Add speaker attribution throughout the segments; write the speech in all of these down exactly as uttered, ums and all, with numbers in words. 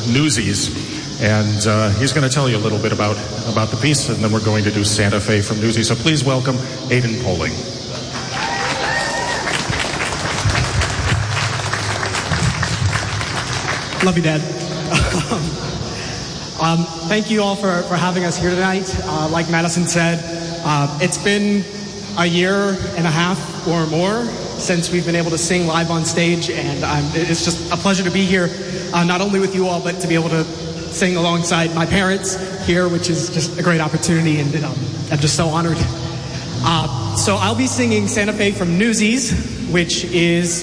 Speaker 1: Newsies. And uh, he's going to tell you a little bit about, about the piece, and then we're going to do Santa Fe from Newsies. So please welcome Aidan Poling.
Speaker 2: Love you, Dad. um, thank you all for, for having us here tonight. Uh, like Madison said, uh, it's been a year and a half or more since we've been able to sing live on stage, and um, it's just a pleasure to be here, uh, not only with you all, but to be able to sing alongside my parents here, which is just a great opportunity, and um, I'm just so honored. Uh, so I'll be singing Santa Fe from Newsies, which is,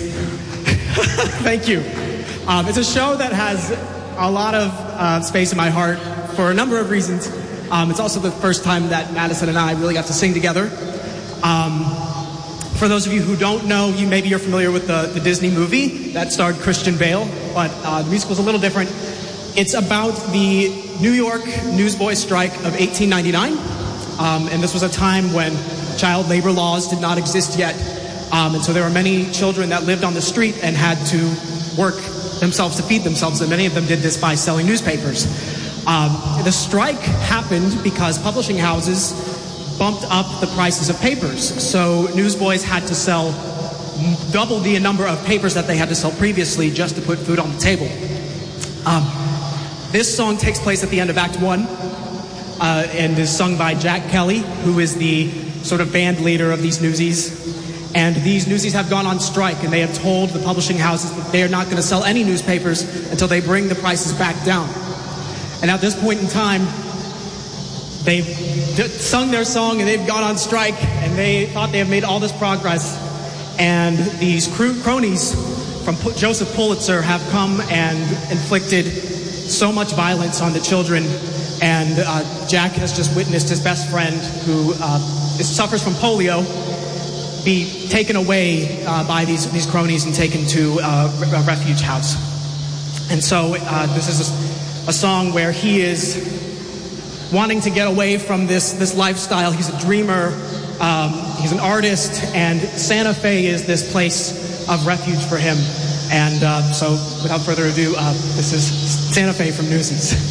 Speaker 2: thank you. Um, it's a show that has a lot of uh, space in my heart for a number of reasons. Um, it's also the first time that Madison and I really got to sing together. Um, for those of you who don't know, you maybe you're familiar with the, the Disney movie that starred Christian Bale, but uh, the musical's a little different. It's about the New York newsboy strike of eighteen ninety-nine, um, and this was a time when child labor laws did not exist yet, um, and so there were many children that lived on the street and had to work themselves to feed themselves, and many of them did this by selling newspapers. Um, the strike happened because publishing houses bumped up the prices of papers, so newsboys had to sell double the number of papers that they had to sell previously just to put food on the table. Um, this song takes place at the end of Act One, uh, and is sung by Jack Kelly, who is the sort of band leader of these newsies. And these newsies have gone on strike, and they have told the publishing houses that they are not going to sell any newspapers until they bring the prices back down. And at this point in time, they've d- sung their song, and they've gone on strike, and they thought they have made all this progress. And these cr- cronies from P- Joseph Pulitzer have come and inflicted so much violence on the children. And uh, Jack has just witnessed his best friend, who uh, is, suffers from polio, be taken away uh, by these, these cronies and taken to uh, a refuge house. And so uh, this is a, a song where he is wanting to get away from this, this lifestyle. He's a dreamer, um, he's an artist, and Santa Fe is this place of refuge for him. And uh, so without further ado, uh, this is Santa Fe from Newsies.